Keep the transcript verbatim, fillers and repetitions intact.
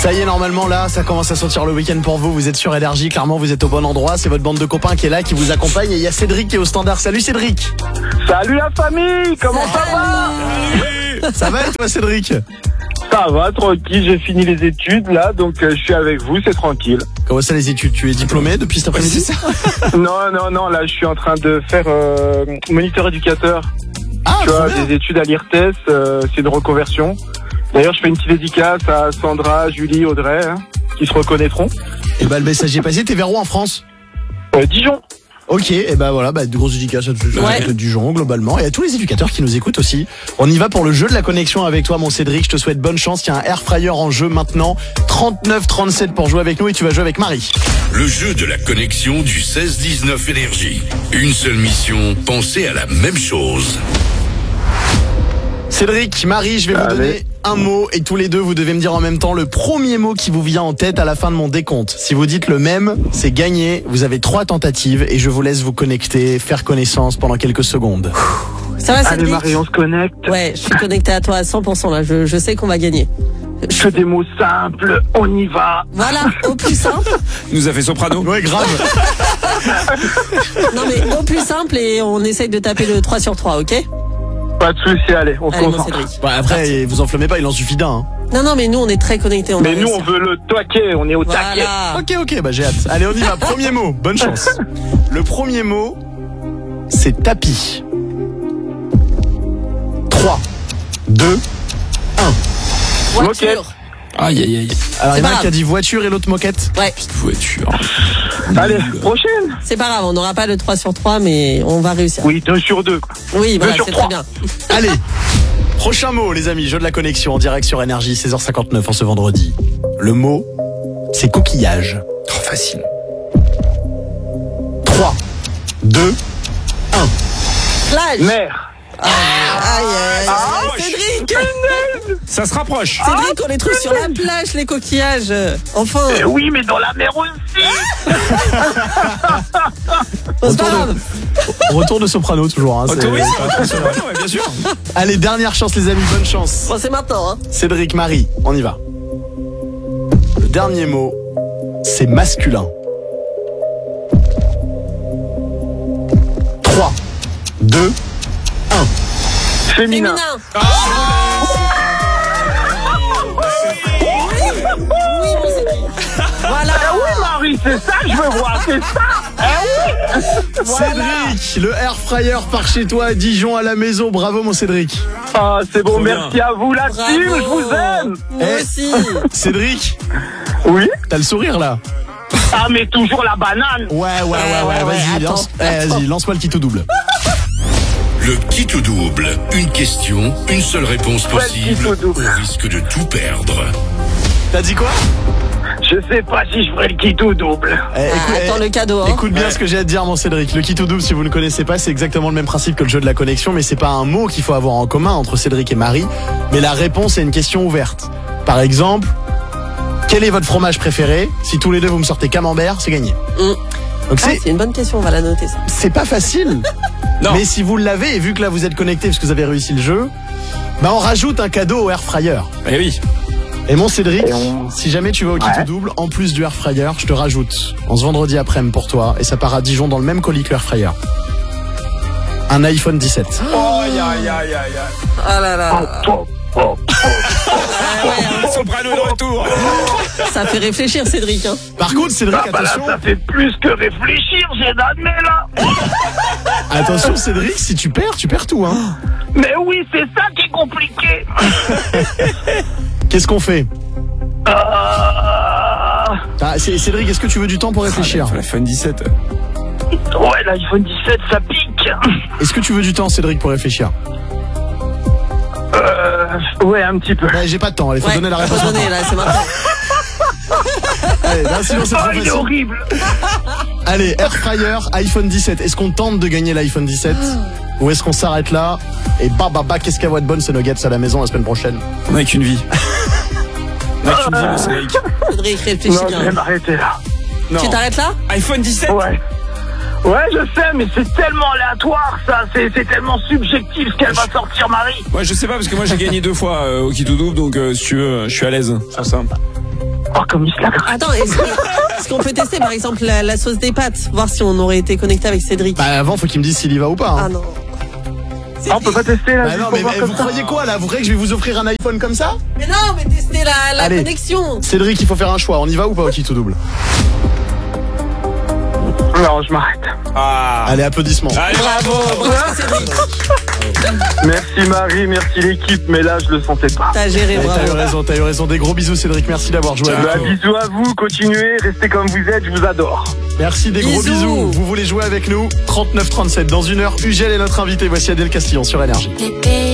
Ça y est, normalement là, ça commence à sentir le week-end pour vous. Vous êtes sur Énergie, clairement vous êtes au bon endroit. C'est votre bande de copains qui est là, qui vous accompagne. Et il y a Cédric qui est au standard. Salut Cédric. Salut la famille, comment ça va? Ça va et toi Cédric? Ça va, tranquille, j'ai fini les études là, donc euh, je suis avec vous, c'est tranquille. Comment ça les études? Tu es diplômé depuis cet après-midi? C'est ça. Non, non, non, là je suis en train de faire euh, moniteur éducateur. Ah, tu vois, des études à l'I R T E S, euh, c'est une reconversion. D'ailleurs, je fais une petite dédicace à Sandra, Julie, Audrey, hein, qui se reconnaîtront. Et bah le message est passé. T'es vers où en France? Euh, Dijon. Ok, et bah voilà, bah de grosses dédicaces à tous Ouais. les Dijon globalement et à tous les éducateurs qui nous écoutent aussi. On y va pour le jeu de la connexion avec toi mon Cédric, je te souhaite bonne chance. Il y a un air fryer en jeu maintenant, trente-neuf trente-sept pour jouer avec nous et tu vas jouer avec Marie. Le jeu de la connexion du seize dix-neuf Énergie. Une seule mission, penser à la même chose. Cédric, Marie, je vais vous Allez. donner un mot et tous les deux vous devez me dire en même temps le premier mot qui vous vient en tête à la fin de mon décompte. Si vous dites le même, c'est gagné. Vous avez trois tentatives et je vous laisse vous connecter, faire connaissance pendant quelques secondes. Ça va, Allez Cédric? Marie, on se connecte. Ouais, je suis connecté à toi à cent pour cent là. Je, je sais qu'on va gagner. Que des mots simples, on y va. Voilà, au plus simple. Il nous a fait soprano. Ouais, grave. Non mais au plus simple et on essaye de taper le trois sur trois, ok? Pas de soucis, allez, on se Allez mon concentre. Cédric. Ouais, après, vous enflammez pas, il en suffit d'un. Hein. Non non mais nous on est très connectés. On Mais va nous, on réussir. veut le taquet, on est au taquet. Voilà. Ok, ok, bah j'ai hâte. Allez, on y va. Premier mot, bonne chance. Le premier mot, c'est tapis. trois, deux, un. Voiture. Aïe aïe aïe. Alors, C'est il y en a pas un qui a grave. dit voiture et l'autre moquette. Ouais, Petite voiture. Allez, Nul. prochaine. c'est pas grave, on n'aura pas le trois sur trois mais on va réussir. Oui, deux sur deux. quoi. Oui, voilà, sur c'est trois. très bien. Allez, prochain mot, les amis. Jeu de la connexion en direct sur Énergie, seize heures cinquante-neuf en ce vendredi. Le mot, c'est coquillage. Trop facile. trois, deux, un. Plage. Mère. Aïe, aïe, aïe. Ah, Cédric. Ça se rapproche. Cédric, on les trouve sur la plage, les coquillages. Enfin, Eh oui, mais dans la mer aussi. oh, c'est pas Retour grave. de, retour de soprano toujours. Hein, Oh, c'est- oui, c'est un soprano, ouais, bien sûr. Allez, dernière chance les amis, bonne chance. Bon, c'est maintenant, hein. Cédric, Marie, on y va. Le dernier mot, c'est masculin. trois, deux, un. Féminin. Féminin. Oui, mon Cédric. Voilà. Ah oui, Marie, c'est ça que je veux voir, c'est ça. Ah oui. Cédric, le air fryer par chez toi à Dijon à la maison. Bravo mon Cédric. Ah, c'est bon, Trop bien. merci à vous la Bravo. team, je vous aime. Moi Eh. aussi. Cédric, Oui. t'as le sourire là. Ah, mais toujours la banane. Ouais, ouais, ouais, ouais, ouais, vas-y, attends, lance, eh, vas-y, lance-moi le qui tout double. Le qui tout double. Une question, une seule réponse Ouais, qui possible, tout double. au risque de tout perdre. T'as dit quoi? Je sais pas si je ferai le kit ou double. Eh, Ah, écoute, attends eh, le cadeau, hein. Écoute bien ce que j'ai à te dire mon Cédric. Le kit ou double, si vous ne connaissez pas, c'est exactement le même principe que le jeu de la connexion, mais c'est pas un mot qu'il faut avoir en commun entre Cédric et Marie, mais la réponse est une question ouverte. Par exemple, quel est votre fromage préféré? Si tous les deux vous me sortez camembert, c'est gagné. Mm. Donc Ah, c'est c'est une bonne question, on va la noter ça. c'est pas facile. Non. Mais si vous l'avez, et vu que là vous êtes connectés parce que vous avez réussi le jeu, bah on rajoute un cadeau au air fryer. Eh oui. Et mon Cédric, Et on- si jamais tu vas au kit Ouais. ou double, en plus du air fryer, je te rajoute, en ce vendredi après-midi pour toi, et ça part à Dijon dans le même colis que l'air fryer, un iPhone dix-sept. Oh, aïe aïe aïe aïe. Ah là là. Oh, oh. Ah ouais, Soprano de retour. hein. Ça fait réfléchir, Cédric, hein. Par contre, Cédric, Ah, bah là, attention, ça fait plus que réfléchir, j'ai d'admettre là. attention Cédric, si tu perds, tu perds tout, hein. Mais oui, c'est ça qui est compliqué. Qu'est-ce qu'on fait? Ah, Ah, C- Cédric, est-ce que tu veux du temps pour réfléchir? La fin dix-sept. ouais, l'iPhone dix-sept, ça pique. Est-ce que tu veux du temps, Cédric, pour réfléchir? Euh, ouais, un petit peu. Ouais, j'ai pas de temps, allez, faut Ouais, donner la réponse. faut donner, là, c'est maintenant. Allez, là, sinon c'est Oh, trop il est facile. horrible. Allez, air fryer, iPhone dix-sept. Est-ce qu'on tente de gagner l'iPhone dix-sept? Ou est-ce qu'on s'arrête là? Et bah bah bah, qu'est-ce qu'elle va être bonne ce nuggets à la maison la semaine prochaine? On n'a qu'une vie. On n'a qu'une vie, mon Cédric. Cédric, réfléchis Non, je vais bien. m'arrêter là. Non. Tu t'arrêtes là? iPhone dix-sept. Ouais. Ouais, je sais, mais c'est tellement aléatoire, ça. C'est, c'est tellement subjectif ce qu'elle va sortir, Marie. Ouais, je sais pas, parce que moi j'ai gagné deux fois euh, au Kit ou Double, donc euh, si tu veux, je suis à l'aise sur ça. Oh, comme il se la gratte. Attends, est-ce qu'on, est-ce qu'on peut tester par exemple la, la sauce des pâtes, voir si on aurait été connecté avec Cédric? Bah avant, faut qu'il me dise s'il y va ou pas. hein. Ah non. Ah, on peut pas tester là. Bah juste non, pour mais, voir mais comme vous ça. croyez quoi là? Vous croyez que je vais vous offrir un iPhone comme ça? Mais non, mais tester la, la Allez. connexion. Cédric, il faut faire un choix. On y va ou pas au Kito double? Non, je m'arrête. Ah. Allez, applaudissements. Allez, Bravo, bravo Cédric. Merci Marie, merci l'équipe, mais là je le sentais pas. T'as géré, Eh, T'as eu bravo. raison, t'as eu raison. Des gros bisous Cédric, merci d'avoir joué Ciao. avec Bah, nous. bisous à vous, continuez, restez comme vous êtes, je vous adore. Merci, des gros Bisous. bisous. Vous voulez jouer avec nous? trente-neuf trente-sept. Dans une heure, Ugel est notre invité. Voici Adèle Castillon sur Énergie. Bébé.